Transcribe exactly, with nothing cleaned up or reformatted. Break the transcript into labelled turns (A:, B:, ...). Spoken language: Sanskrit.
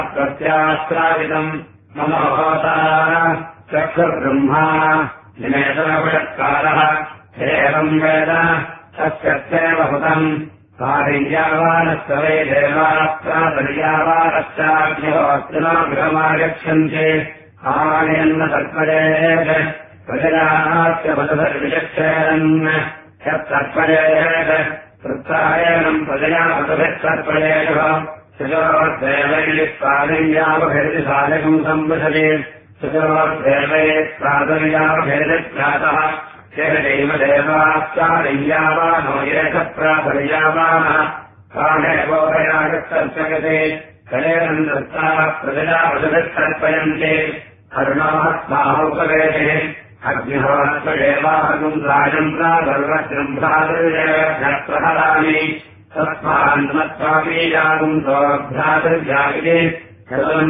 A: प्रत्यास्त्रावितम् मम होता चक्षुर्ब्रह्मा निमेषकालः एवम् वेद तस्यैव हुतम् कार्यावानस्य वै देवास्त्रापर्यावानश्चाभ्योऽस्तिनो गृहमागच्छन्ति आनयन्न तत्परेत् प्रजयास्य वसुभिर्विचक्षेरन् यत्तत्परेत् वृत्तायनम् प्रजया वसुभिस्तत्परेषु सुजोर्देवैः प्रादर्यावभेदि साधकम् सम्पृशति सुजोर्देवैः प्रादर्यावभेदज्ञातः चेदैव देवाश्चादय्यावानो एकप्रादर्यावानः काणे बोधयागस्तर्पयते कलेन दत्ताः प्रजया वसुभिस्तर्पयन्ति करुणात्माहुपवेशे अग्निहोत्रदेवाहम् राजम् प्रादर्वज्रम् प्रादर्यप्रहरामि तस्मान्मत्वापि यागुम् सोऽभ्रातर्यागिते